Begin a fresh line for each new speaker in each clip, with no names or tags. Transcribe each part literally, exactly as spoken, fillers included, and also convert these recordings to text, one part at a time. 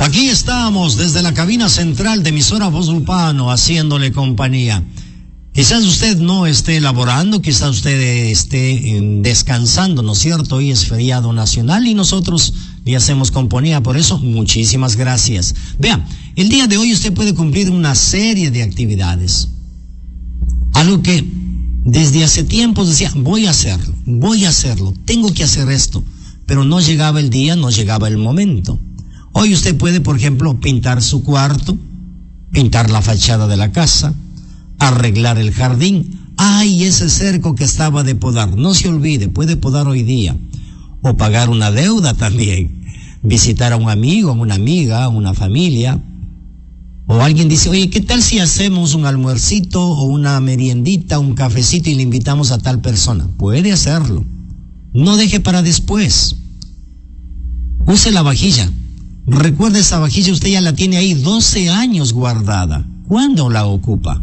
Aquí estamos desde la cabina central de emisora Voz Urbano haciéndole compañía. Quizás usted no esté elaborando, quizás usted esté eh, descansando, ¿no es cierto? Hoy es feriado nacional y nosotros le hacemos compañía, por eso muchísimas gracias. Vea, el día de hoy usted puede cumplir una serie de actividades. Algo que desde hace tiempo decía, voy a hacerlo, voy a hacerlo, tengo que hacer esto, pero no llegaba el día, no llegaba el momento. Hoy usted puede, por ejemplo, pintar su cuarto, pintar la fachada de la casa, arreglar el jardín. ¡Ay, ese cerco que estaba de podar! No se olvide, puede podar hoy día. O pagar una deuda también. Visitar a un amigo, a una amiga, a una familia. O alguien dice, oye, ¿qué tal si hacemos un almuercito o una meriendita, un cafecito y le invitamos a tal persona? Puede hacerlo. No deje para después. Use la vajilla. Recuerde, esa vajilla usted ya la tiene ahí doce años guardada. ¿Cuándo la ocupa?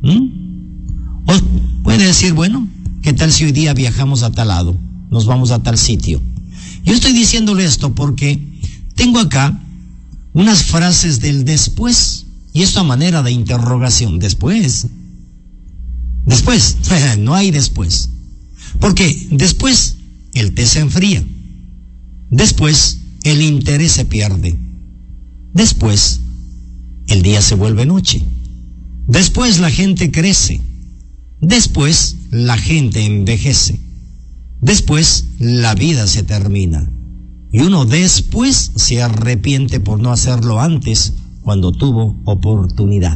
¿Mm? O puede decir, bueno, ¿qué tal si hoy día viajamos a tal lado? Nos vamos a tal sitio. Yo estoy diciéndole esto porque tengo acá unas frases del después, y esto a manera de interrogación. ¿Después? Después, no hay después. Porque después el té se enfría. Después el interés se pierde. Después el día se vuelve noche. Después la gente crece. Después la gente envejece. Después la vida se termina. Y uno después se arrepiente por no hacerlo antes, cuando tuvo oportunidad.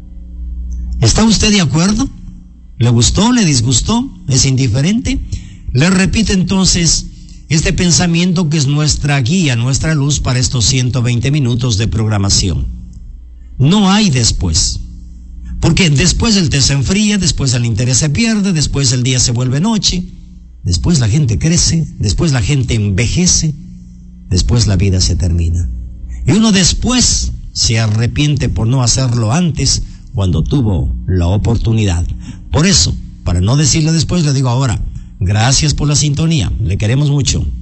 ¿Está usted de acuerdo? ¿Le gustó? ¿Le disgustó? ¿Es indiferente? Le repito entonces este pensamiento que es nuestra guía, nuestra luz para estos ciento veinte minutos de programación. No hay después. Porque después el té se enfría, después el interés se pierde, después el día se vuelve noche, después la gente crece, después la gente envejece, después la vida se termina. Y uno después se arrepiente por no hacerlo antes, cuando tuvo la oportunidad. Por eso, para no decirle después, le digo ahora, gracias por la sintonía, le queremos mucho.